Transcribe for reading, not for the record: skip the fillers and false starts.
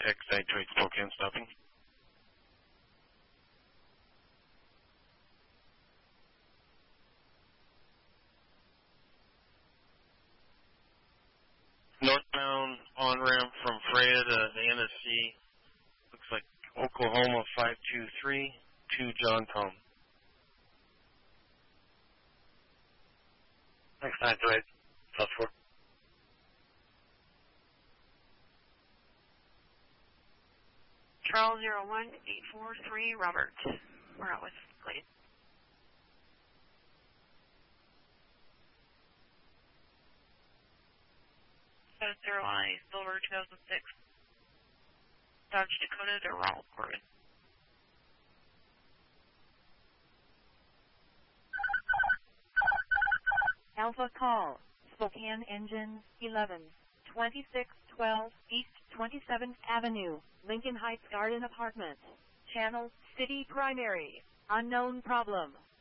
X-Nitrate Spokane stopping. Northbound on-ramp from Freya to the NSC. Looks like Oklahoma 523 to John Tom. X-Nitrate, South Fork. Charles 01843, Robert. We're out with Glade. 70I, Silver 2006. Dodge Dakota to Ronald Corbin. Alpha call, Spokane engine 11, 2612 East 27th Avenue, Lincoln Heights Garden Apartments. Channel, City Primary, unknown problem.